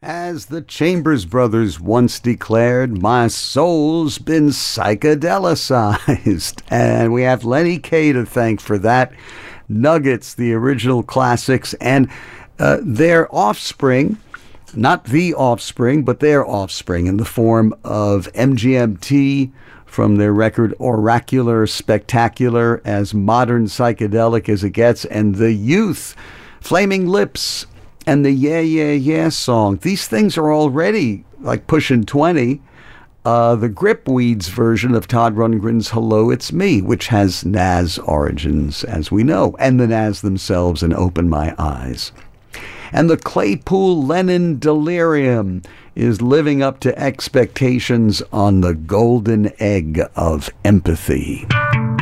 As the Chambers Brothers once declared, my soul's been psychedelicized. And we have Lenny Kaye to thank for that. Nuggets, the original classics, and their offspring, not the offspring, but their offspring in the form of MGMT from their record Oracular Spectacular, as modern psychedelic as it gets, and the Youth, Flaming Lips, and the Yeah, Yeah, Yeah song. These things are already like pushing 20. The Gripweeds version of Todd Rundgren's Hello, It's Me, which has Nas origins, as we know, and the Nas themselves in Open My Eyes. And the Claypool-Lennon Delirium is living up to expectations on the golden egg of empathy.